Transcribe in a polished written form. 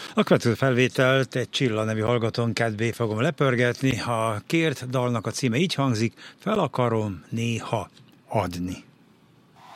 A következő felvételt egy Csilla nevű hallgatón kedvé fogom lepörgetni. A kért dalnak a címe így hangzik: fel akarom néha adni.